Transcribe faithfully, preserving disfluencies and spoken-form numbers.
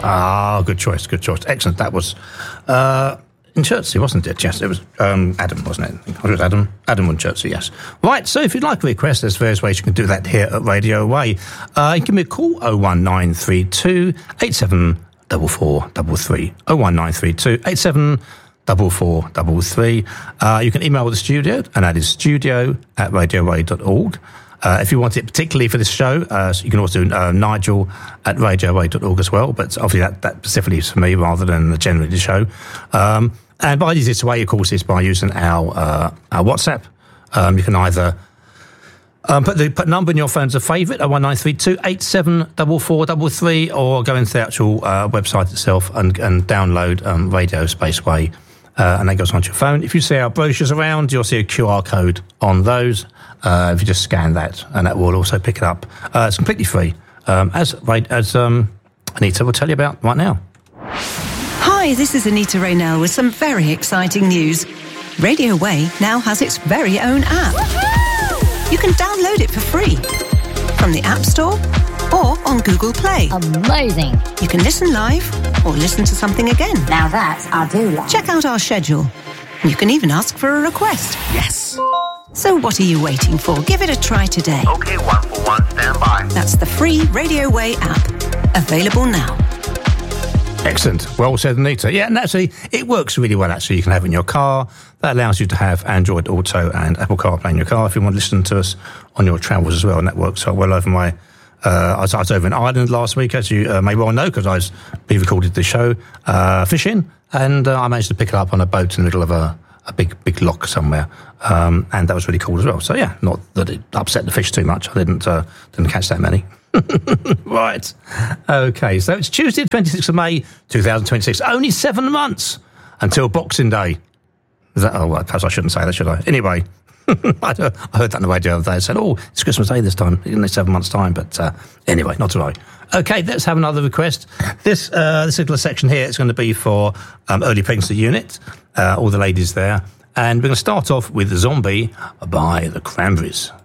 Ah, good choice, good choice. Excellent. That was uh, in Chertsey, wasn't it? Yes, it was um, Adam, wasn't it? It was Adam. Adam in Chertsey, yes. Right, so if you'd like a request, there's various ways you can do that here at Radio Way. Uh, give me a call, oh one nine three two, eight seven four four three three. oh one nine three two, eight seven four four three three. Uh, you can email the studio, and that is studio at radioway dot org. Uh, if you want it particularly for this show, uh, so you can also do uh, Nigel at radioway dot org as well, but obviously that, that specifically is for me rather than generally the show. Um, and by the easiest way, of course, is by using our uh, our WhatsApp. Um, you can either um, put the put number in your phone as a favourite, oh one nine three two, eight seven four four three three, or go into the actual uh, website itself and, and download um, Radio Spaceway, uh, and that goes onto your phone. If you see our brochures around, you'll see a Q R code on those. Uh, if you just scan that, and that will also pick it up. Uh, it's completely free, um, as as um, Anita will tell you about right now. Hi, this is Anita Raynell with some very exciting news. Radio Way now has its very own app. Woohoo! You can download it for free from the App Store or on Google Play. Amazing. You can listen live or listen to something again. Now that I do like. Check out our schedule. You can even ask for a request. Yes. So what are you waiting for? Give it a try today. Okay, one for one, stand by. That's the free Radio Way app. Available now. Excellent. Well said, Anita. Yeah, and actually, it works really well, actually. You can have it in your car. That allows you to have Android Auto and Apple CarPlay in your car if you want to listen to us on your travels as well, and that works well over my... Uh, I, was, I was over in Ireland last week, as you uh, may well know, because I was, we recorded the show, uh, fishing, and uh, I managed to pick it up on a boat in the middle of a... a big, big lock somewhere. Um, and that was really cool as well. So, yeah, not that it upset the fish too much. I didn't uh, didn't catch that many. Right. Okay, so it's Tuesday, twenty-sixth of May, twenty twenty-six. Only seven months until Boxing Day. Is that, oh, well, perhaps I shouldn't say that, should I? Anyway, I heard that on the radio the other day. I said, oh, it's Christmas Day this time, in the seven months' time. But uh, anyway, not to worry. Okay, let's have another request. This uh, this little section here is going to be for um, Early Pregnancy Unit, uh, all the ladies there. And we're going to start off with Zombie by the Cranberries.